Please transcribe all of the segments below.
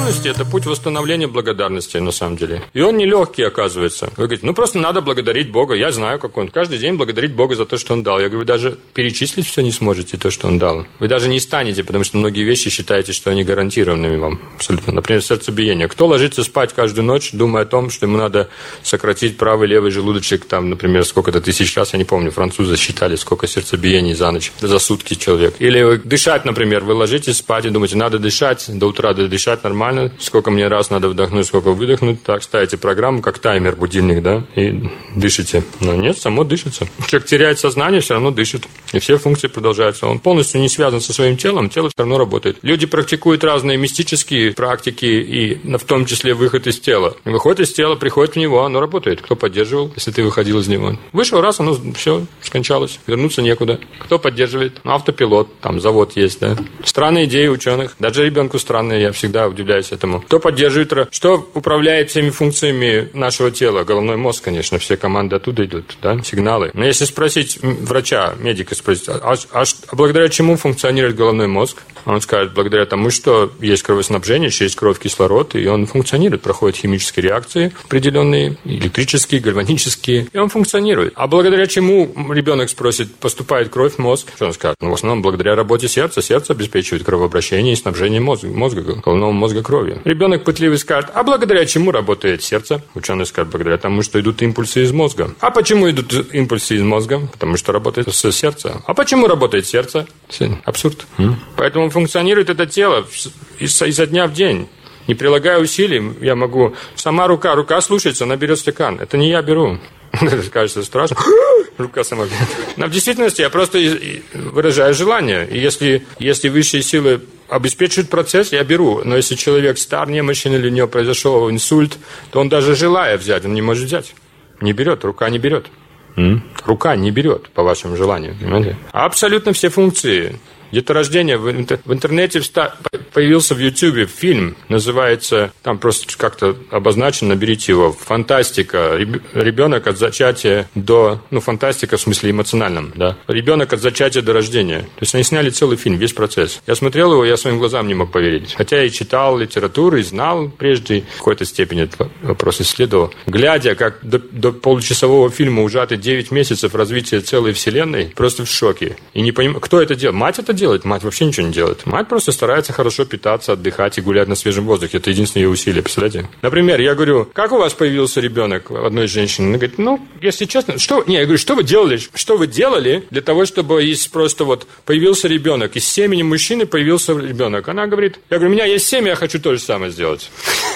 духовности – это путь восстановления благодарности, на самом деле. И он нелегкий, оказывается. Вы говорите, ну просто надо благодарить Бога. Я знаю, как он. Каждый день благодарить Бога за то, что он дал. Я говорю, вы даже перечислить все не сможете, то, что он дал. Вы даже не станете, потому что многие вещи считаете, что они гарантированными вам. Абсолютно. Например, сердцебиение. Кто ложится спать каждую ночь, думая о том, что ему надо сократить правый, левый желудочек, там, например, сколько-то тысяч раз, я не помню, французы считали, сколько сердцебиений за ночь, за сутки человек. Или дышать, например, вы ложитесь спать и думаете, надо дышать, до утра дышать нормально, сколько мне раз надо вдохнуть, сколько выдохнуть, так ставите программу, как таймер, будильник, да, и дышите. Но нет, само дышится. Человек теряет сознание, все равно дышит, и все функции продолжаются. Он полностью не связан со своим телом, тело все равно работает. Люди практикуют разные мистические практики, и в том числе выход из тела. Выход из тела, приходит в него, оно работает. Кто поддерживал, если ты выходил из него? Вышел раз, оно все, скончалось, вернуться некуда. Кто поддерживает? Автопилот, там завод есть, да. Странные идеи ученых. Даже ребенку странные, я всегда удивляюсь этому. Кто поддерживает, что управляет всеми функциями нашего тела? Головной мозг, конечно, все команды оттуда идут, да, сигналы. Но если спросить врача, медика спросить, а благодаря чему функционирует головной мозг? Он скажет, благодаря тому, что есть кровоснабжение, есть кровь, кислород, и он функционирует, проходит химические реакции определенные, электрические, гальванические, и он функционирует. А благодаря чему, ребенок спросит, поступает кровь в мозг? Что он скажет? Ну, в основном, благодаря работе сердца. Сердце обеспечивает кровообращение и снабжение мозга, головного мозга кровью. Ребенок пытливый скажет, а благодаря чему работает сердце? Ученый скажет, благодаря тому, что идут импульсы из мозга. А почему идут импульсы из мозга? Потому что работает сердце. А почему работает сердце? Абсурд. Поэтому функционирует это тело изо дня в день. Не прилагая усилий, я могу... Сама рука слушается, она берет стакан. Это не я беру. Кажется страшно. Рука сама берет. Но в действительности я просто выражаю желание. И если высшие силы обеспечивают процесс, я беру. Но если человек стар, немощен или у него произошел инсульт, то он даже желая взять, он не может взять. Не берет, рука не берет. Рука не берет, по вашему желанию. Понимаете? Абсолютно все функции. Деторождение. В интернете появился в Ютубе фильм, называется, там просто как-то обозначено, наберите его, «Фантастика». Ребенок от зачатия до... фантастика в смысле эмоциональном, да. Ребенок от зачатия до рождения. То есть они сняли целый фильм, весь процесс. Я смотрел его, я своим глазам не мог поверить. Хотя я и читал литературу, и знал прежде, в какой-то степени этот вопрос исследовал. Глядя, как до получасового фильма ужаты 9 месяцев развития целой вселенной, просто в шоке. И не понимаю, кто это делает? Мать это делает? Мать вообще ничего не делает. Мать просто старается хорошо питаться, отдыхать и гулять на свежем воздухе. Это единственное ее усилие, представляете? Например, я говорю, как у вас появился ребенок у одной женщины? Она говорит, если честно, я говорю, что вы делали для того, чтобы просто появился ребенок? Из семени мужчины появился ребенок. Она говорит, я говорю, у меня есть семя, я хочу то же самое сделать.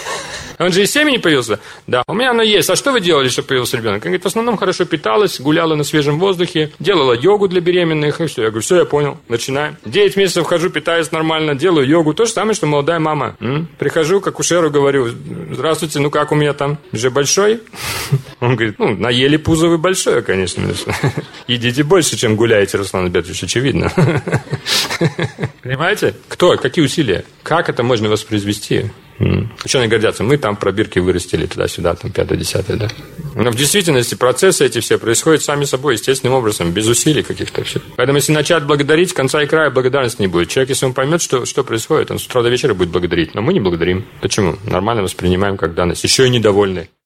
Он же из семени появился? Да, у меня оно есть. А что вы делали, чтобы появился ребенок? Он говорит, в основном хорошо питалась, гуляла на свежем воздухе, делала йогу для беременных, и все. Я говорю, все, я понял, начинаем. 9 месяцев хожу, питаюсь нормально, делаю йогу. То же самое, что молодая мама. Прихожу к акушеру, говорю, здравствуйте, как у меня там? Уже большой? Он говорит, наели пузо вы большое, конечно. Едите больше, чем гуляете, Руслан Альбертович, очевидно. Понимаете? Какие усилия? Как это можно воспроизвести? Ученые гордятся, мы там пробирки вырастили туда-сюда, там 5-10, да. Но в действительности процессы эти все происходят сами собой, естественным образом, без усилий каких-то. Все. Поэтому если начать благодарить, конца и края благодарности не будет. Человек, если он поймет, что происходит, он с утра до вечера будет благодарить. Но мы не благодарим. Почему? Нормально воспринимаем как данность. Еще и недовольны.